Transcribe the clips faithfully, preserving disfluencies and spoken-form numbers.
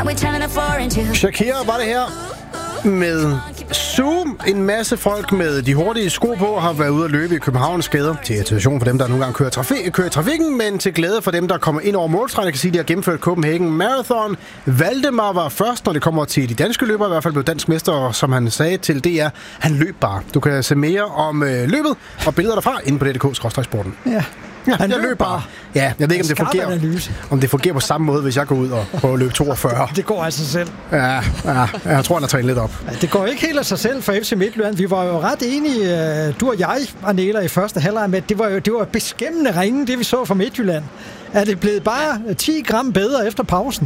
Shakira var det her med Zoom. En masse folk med de hurtige sko på har været ude at løbe i Københavns gader. Til irritation for dem, der nogle gange kører, trafik, kører i trafikken, men til glæde for dem, der kommer ind over målstregen. Jeg kan sige, at de har gennemført Copenhagen Marathon. Valdemar var først, når det kommer til de danske løbere. I hvert fald blev dansk mester, og som han sagde til D R, han løb bare. Du kan se mere om øh, løbet og billeder derfra inde på d punktum d k skråstreg sporten. Ja. Ja, han jeg løber bare. Ja, jeg ved ikke, om det fungerer, om det fungerer på samme måde, hvis jeg går ud og prøver at løbe toogfyrre. Det går af sig selv. Ja, ja, jeg tror, han har trænet lidt op. Ja, det går ikke helt af sig selv for F C Midtjylland. Vi var jo ret enige, du og jeg, Arnela, i første halvleg med, at det var jo det var beskæmmende ringe, det vi så fra Midtjylland. Er det blevet bare ti gram bedre efter pausen?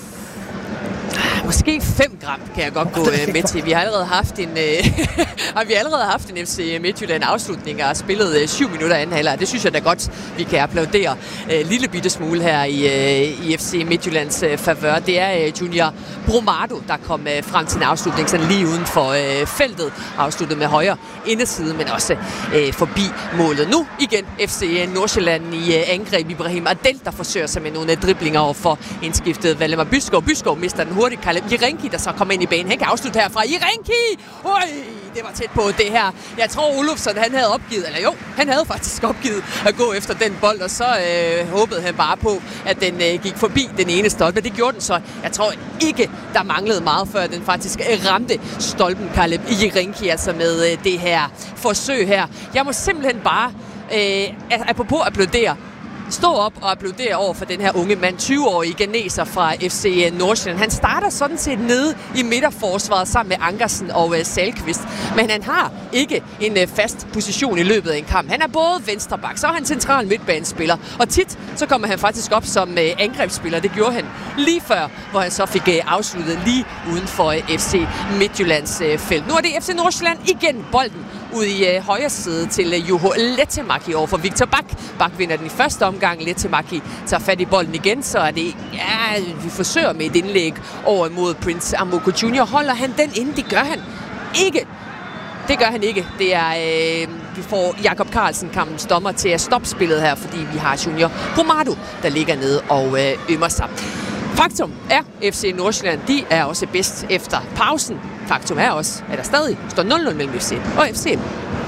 Måske fem gram kan jeg godt gå øh, med til. Vi har allerede haft en øh, har vi allerede haft en F C Midtjylland afslutning og har spillet øh, syv minutter anden halvleg. Det synes jeg da godt, vi kan applaudere øh, lille bitte smule her i, øh, i F C Midtjyllands øh, favør. Det er øh, Junior Brumado, der kom øh, frem til en afslutning sådan lige uden for øh, feltet. Afsluttet med højre inderside, men også øh, forbi målet. Nu igen F C Nordsjælland i øh, angreb. Ibrahim Adel, der forsøger sig med nogle øh, driblinger over for indskiftet Valdemar Byskov. Byskov mister den hurtigt. Jirenki, der så kommer ind i banen. Han kan afslutte herfra. Jirenki! Øj, det var tæt på det her. Jeg tror, Olufsson, han havde opgivet, eller jo, han havde faktisk opgivet at gå efter den bold, og så øh, håbede han bare på, at den øh, gik forbi den ene stolpe. Det gjorde den så. Jeg tror ikke, der manglede meget, før den faktisk ramte stolpen, Kaleb Jirenki, altså med øh, det her forsøg her. Jeg må simpelthen bare, øh, apropos applaudere, stå op og applaudere over for den her unge mand, tyve-årige ganeser fra F C Nordsjælland. Han starter sådan set nede i midterforsvaret sammen med Ankersen og uh, Salkvist, men han har ikke en uh, fast position i løbet af en kamp. Han er både venstreback, så er han central midtbanespiller, og tit så kommer han faktisk op som uh, angrebsspiller. Det gjorde han lige før, hvor han så fik uh, afsluttet lige uden for uh, F C Midtjyllands uh, felt. Nu er det F C Nordsjælland igen bolden ud i uh, højre side til uh, Juho Lehtomäki over for Victor Bak. Bak vinder den i første omgang. Lehtomäki tager fat i bolden igen, så er det, ja, vi forsøger med et indlæg over imod Prince Amoako junior Holder han den inde? Det gør han ikke. Det gør han ikke. Det er, øh, vi får Jakob Carlsen, kampens dommer, til at stoppe spillet her, fordi vi har Junior Brumado, der ligger nede og øh, ømmer sig. Faktum er, F C Nordsjælland, de er også bedst efter pausen. Faktum er også, at der stadig står nul nul mellem F C og F C.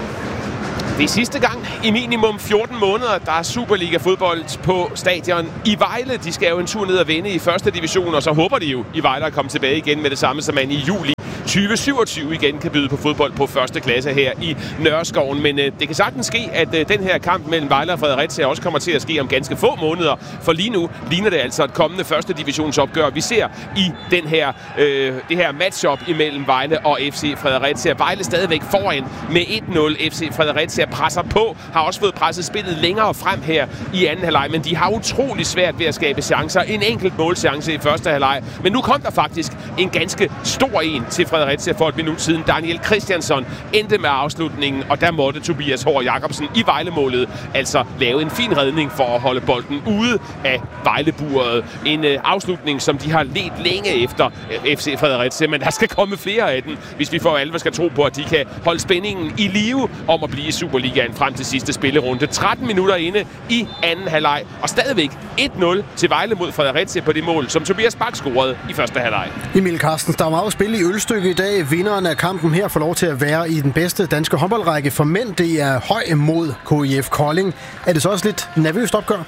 Det er sidste gang i minimum fjorten måneder, der er Superliga-fodbold på stadion i Vejle. De skal jo en tur ned og vinde i første division, og så håber de jo i Vejle at komme tilbage igen med det samme, som man i juli tyve syvogtyve igen kan byde på fodbold på første klasse her i Nørreskoven. Men øh, det kan sagtens ske, at øh, den her kamp mellem Vejle og Fredericia også kommer til at ske om ganske få måneder. For lige nu ligner det altså et kommende første divisionsopgør. Vi ser i den her, øh, det her matchup imellem Vejle og F C Fredericia. Vejle stadigvæk foran med et nul. F C Fredericia presser på, har også fået presset spillet længere frem her i anden halvleg, men de har utrolig svært ved at skabe chancer. En enkelt målchance i første halvleg. Men nu kom der faktisk en ganske stor en til Fredericia for et minut siden. Daniel Christiansson endte med afslutningen, og der måtte Tobias Hård Jacobsen i Vejlemålet altså lave en fin redning for at holde bolden ude af Vejleburet. En øh, afslutning, som de har ledt længe efter øh, F C Fredericia, men der skal komme flere af den, hvis vi for alvor skal tro på, at de kan holde spændingen i live om at blive i Superligaen frem til sidste spillerunde. tretten minutter inde i anden halvleg, og stadigvæk et nul til Vejle mod Fredericia på det mål, som Tobias Bak scorede i første halvleg. Emil Carstens, der er meget at spille i Ølstykke i dag. Vinderen af kampen her får lov til at være i den bedste danske håndboldrække for mænd. Det er Høj mod K I F Kolding. Er det så også lidt nervøst opgør?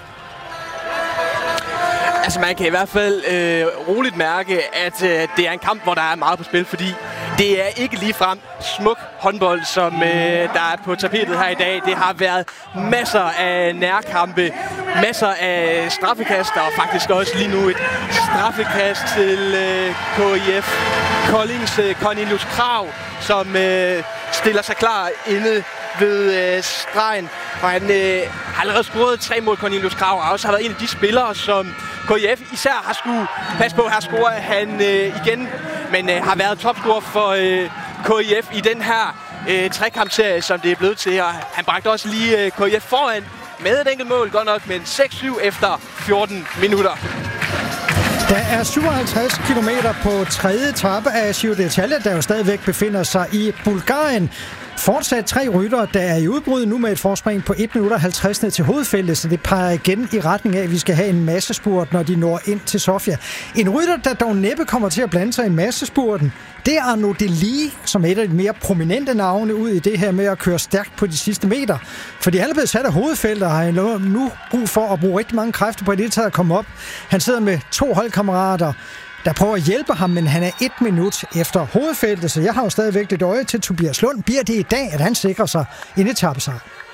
Altså man kan i hvert fald øh, roligt mærke, at øh, det er en kamp, hvor der er meget på spil, fordi det er ikke ligefrem smuk håndbold, som øh, der er på tapetet her i dag. Det har været masser af nærkampe, masser af straffekaster, og faktisk også lige nu et straffekast til øh, K I F Koldings øh, Cornelius Krag, som øh, stiller sig klar inde ved øh, stregen. Og han øh, har allerede scoret tre mål, Cornelius Krag, og også har været en af de spillere, som K I F især har skulle passe på. Her scorer han øh, igen, men øh, har været topscorer for øh, K I F i den her øh, trekampserie, som det er blevet til. Og han bragte også lige øh, K I F foran med et enkelt mål, godt nok, men seks syv efter fjorten minutter. Der er syvoghalvtreds kilometer på tredje etape af Giro d'Italia, der jo stadigvæk befinder sig i Bulgarien. Fortsat tre ryttere, der er i udbrud nu med et forspring på et minut og halvtreds ned til hovedfeltet, så det peger igen i retning af, at vi skal have en massespurt, når de når ind til Sofia. En rytter, der dog næppe kommer til at blande sig i massespurten, det er Arnaud Delis, som er et af de mere prominente navne ud i det her med at køre stærkt på de sidste meter. Fordi han er blevet sat af hovedfeltet, og har nu brug for at bruge rigtig mange kræfter på det taget at komme op. Han sidder med to holdkammerater, der prøver at hjælpe ham, men han er et minut efter hovedfeltet, så jeg har jo stadigvæk lidt øje til Tobias Lund. Bliver det i dag, at han sikrer sig en etapesejr?